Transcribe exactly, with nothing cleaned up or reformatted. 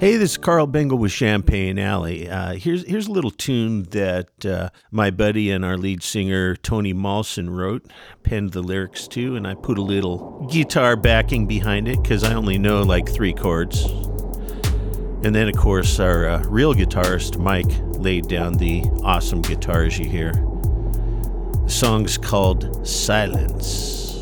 Hey, this is Carl Bengal with Champagne Alley. Uh, here's here's a little tune that uh, my buddy and our lead singer Tony Malson wrote, penned the lyrics to, and I put a little guitar backing behind it because I only know like three chords. And then, of course, our uh, real guitarist Mike laid down the awesome guitars you hear. The song's called Silence.